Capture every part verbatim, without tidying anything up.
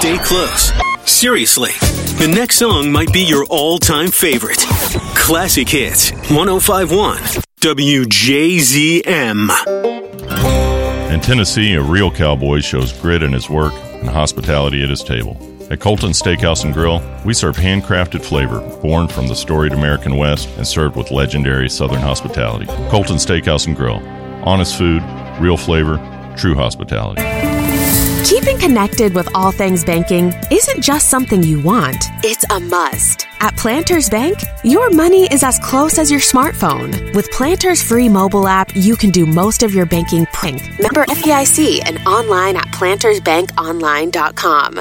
stay close. Seriously, the next song might be your all-time favorite. Classic Hits, one oh five point one W J Z M. In Tennessee, a real cowboy shows grit in his work and hospitality at his table. At Colton Steakhouse and Grill, we serve handcrafted flavor born from the storied American West and served with legendary Southern hospitality. Colton Steakhouse and Grill. Honest food, real flavor, true hospitality. Keeping connected with all things banking isn't just something you want, it's a must. At Planters Bank, your money is as close as your smartphone. With Planters' free mobile app, you can do most of your banking. Member F D I C and online at planters bank online dot com.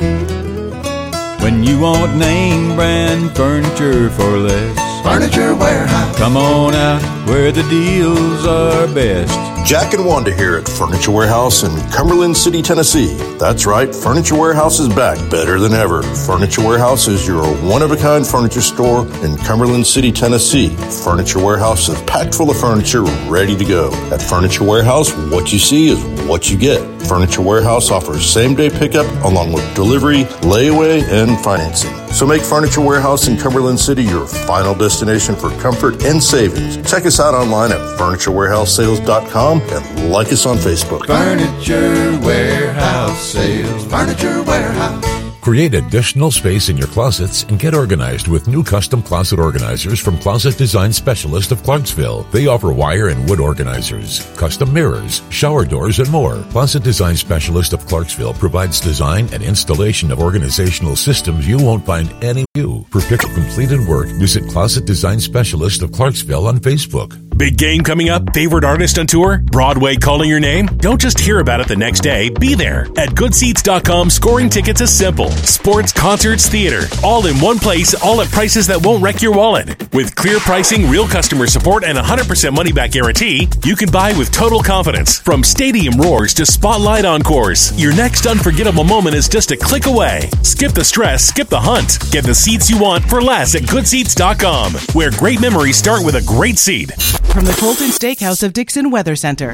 When you want name brand furniture for less, Furniture Warehouse. Come on out where the deals are best. Jack and Wanda here at Furniture Warehouse in Cumberland City, Tennessee. That's right, Furniture Warehouse is back better than ever. Furniture Warehouse is your one-of-a-kind furniture store in Cumberland City, Tennessee. Furniture Warehouse is packed full of furniture ready to go. At Furniture Warehouse, what you see is what you get. Furniture Warehouse offers same-day pickup along with delivery, layaway, and financing. So make Furniture Warehouse in Cumberland City your final destination for comfort and savings. Check us out online at furniture warehouse sales dot com and like us on Facebook. Furniture Warehouse Sales. Furniture Warehouse. Create additional space in your closets and get organized with new custom closet organizers from Closet Design Specialist of Clarksville. They offer wire and wood organizers, custom mirrors, shower doors, and more. Closet Design Specialist of Clarksville provides design and installation of organizational systems you won't find anywhere. For pick up completed work, visit Closet Design Specialist of Clarksville on Facebook. Big game coming up? Favorite artist on tour? Broadway calling your name? Don't just hear about it the next day. Be there. At good seats dot com, scoring tickets is simple. Sports, concerts, theater. All in one place, all at prices that won't wreck your wallet. With clear pricing, real customer support, and one hundred percent money-back guarantee, you can buy with total confidence. From stadium roars to spotlight encores, your next unforgettable moment is just a click away. Skip the stress, skip the hunt. Get the seats you want for less at good seats dot com, where great memories start with a great seat. From the Colton Steakhouse of Dixon Weather Center.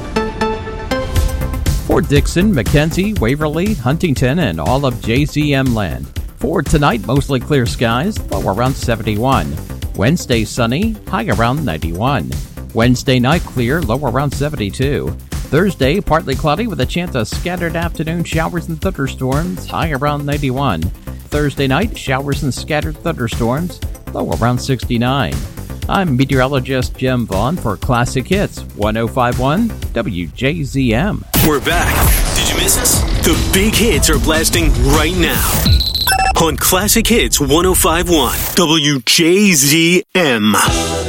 For Dixon, McKenzie, Waverly, Huntington, and all of J Z M land. For tonight, mostly clear skies, low around seventy-one. Wednesday, sunny, high around ninety-one. Wednesday night, clear, low around seventy-two. Thursday, partly cloudy with a chance of scattered afternoon showers and thunderstorms, high around ninety-one. Thursday night, showers and scattered thunderstorms, low around sixty-nine. I'm meteorologist Jim Vaughn for Classic Hits, one oh five point one W J Z M. We're back. Did you miss us? The big hits are blasting right now on Classic Hits one oh five point one W J Z M.